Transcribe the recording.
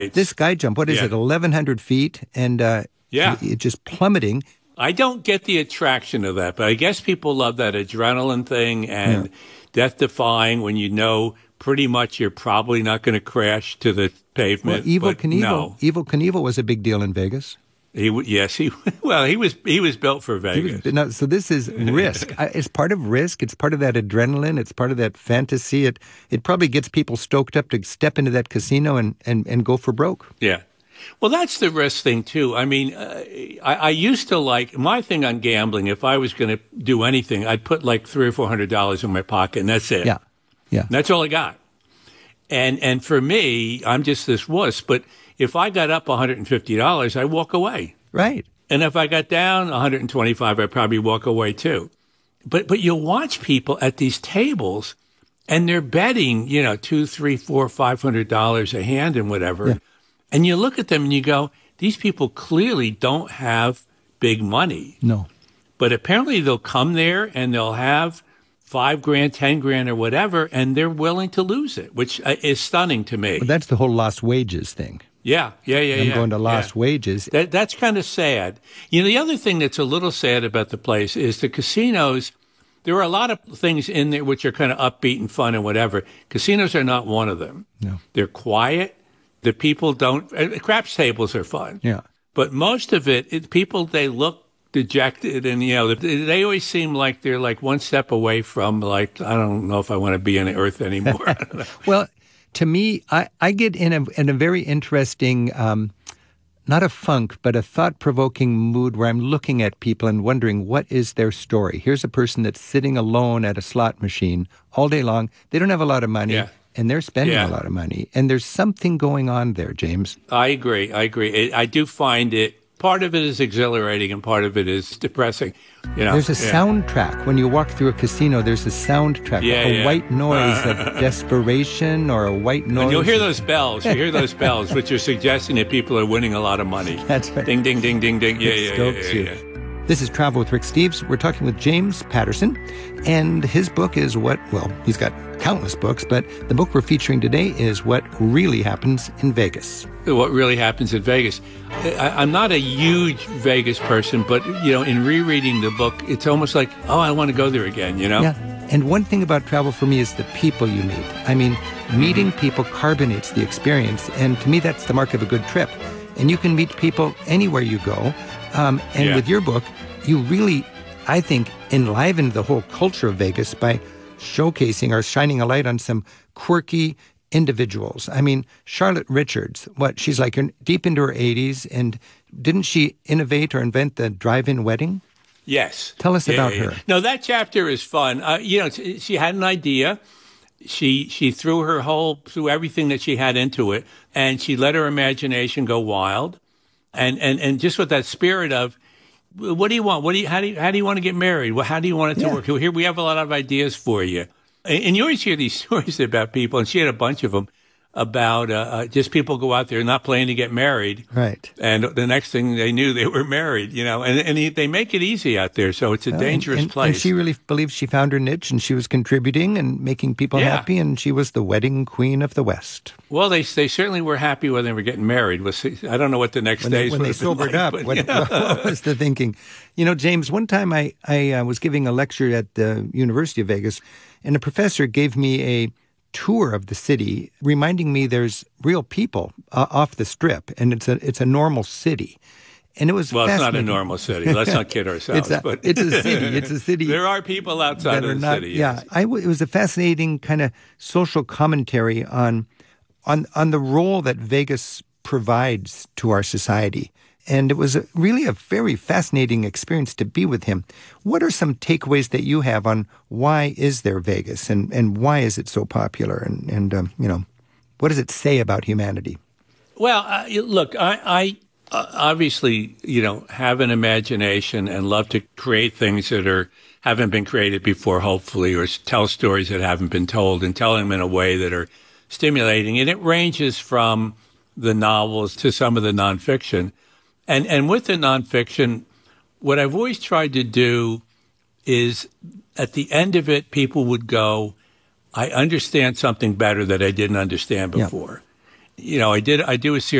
this guy jumped, what is it, 1,100 feet? And it just plummeting. I don't get the attraction of that, but I guess people love that adrenaline thing and death-defying when you know pretty much you're probably not going to crash to the pavement. Well, Evel Knievel was a big deal in Vegas. He was built for Vegas. So this is risk. It's part of risk. It's part of that adrenaline. It's part of that fantasy. It probably gets people stoked up to step into that casino and go for broke. Yeah. Well, that's the risk thing, too. I mean, I used to like my thing on gambling. If I was going to do anything, I'd put like $300 or $400 in my pocket, and that's it. Yeah. And that's all I got. And for me, I'm just this wuss. But if I got up $150, I walk away. Right. And if I got down $125, I'd probably walk away too. But you'll watch people at these tables, and they're betting, $200, $300, $400, $500 a hand and whatever. Yeah. And you look at them and you go, these people clearly don't have big money. No. But apparently they'll come there and they'll have $5,000, $10,000 or whatever, and they're willing to lose it, which is stunning to me. Well, that's the whole lost wages thing. Yeah. I'm going to lost wages. That's kind of sad. The other thing that's a little sad about the place is the casinos. There are a lot of things in there which are kind of upbeat and fun and whatever. Casinos are not one of them. No. They're quiet. The people don't. Craps tables are fun. Yeah. But most of people, they look dejected, and they always seem like they're like one step away from I don't know if I want to be on the earth anymore. Well, to me, I get in a very interesting, not a funk, but a thought-provoking mood where I'm looking at people and wondering what is their story. Here's a person that's sitting alone at a slot machine all day long. They don't have a lot of money. Yeah. And they're spending a lot of money. And there's something going on there, James. I agree. I do find it, part of it is exhilarating and part of it is depressing. There's a soundtrack. When you walk through a casino, there's a soundtrack. A white noise of desperation or a white noise. And you'll hear those bells. You hear those bells, which are suggesting that people are winning a lot of money. That's right. Ding, ding, ding, ding, ding. Yeah. This is Travel with Rick Steves. We're talking with James Patterson, and his book is he's got countless books, but the book we're featuring today is What Really Happens in Vegas. What Really Happens in Vegas. I'm not a huge Vegas person, but, in rereading the book, it's almost like, I want to go there again, Yeah. And one thing about travel for me is the people you meet. I mean, meeting people carbonates the experience, and to me, that's the mark of a good trip. And you can meet people anywhere you go. With your book, you really, I think, enlivened the whole culture of Vegas by showcasing or shining a light on some quirky individuals. I mean, Charlotte Richards, she's like deep into her 80s, and didn't she innovate or invent the drive-in wedding? Yes. Tell us about her. No, that chapter is fun. She had an idea. She threw everything that she had into it, and she let her imagination go wild. And just with that spirit of, what do you want? How do you want to get married? How do you want it to work? Here, we have a lot of ideas for you. And you always hear these stories about people, and she had a bunch of them, about just people go out there not planning to get married. Right. And the next thing they knew, they were married, and they make it easy out there. So it's a dangerous place. And she really believes she found her niche, and she was contributing and making people happy, and she was the wedding queen of the West. Well, they certainly were happy when they were getting married. I don't know what the next days when they sobered up. What was the thinking? James, one time I was giving a lecture at the University of Vegas, and a professor gave me a tour of the city, reminding me there's real people off the Strip, and it's a normal city. And it was it's not a normal city. Let's not kid ourselves. It's a city. It's a city. There are people outside of the city. Yes. Yeah, it was a fascinating kind of social commentary on the role that Vegas provides to our society. And it was really a very fascinating experience to be with him. What are some takeaways that you have on why is there Vegas and why is it so popular? And what does it say about humanity? Well, look, I obviously, have an imagination and love to create things that haven't been created before, hopefully, or tell stories that haven't been told and tell them in a way that are stimulating. And it ranges from the novels to some of the nonfiction. And with the nonfiction, what I've always tried to do is at the end of it, people would go, I understand something better that I didn't understand before. I do a series